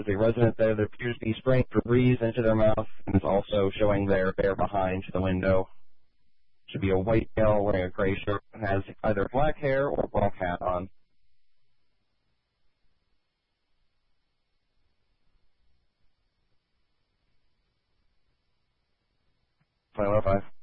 is a resident there that appears to be spraying Febreze into their mouth and is also showing their bare behind to the window. Should be a white male wearing a gray shirt and has either black hair or a black hat on. 505.